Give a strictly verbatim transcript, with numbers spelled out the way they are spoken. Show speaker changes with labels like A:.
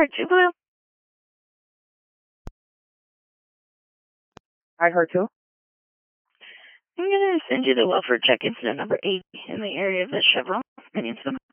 A: two Blue.
B: I heard too.
A: I'm going to send you the welfare check incident number eight in the area of the Chevron. My name's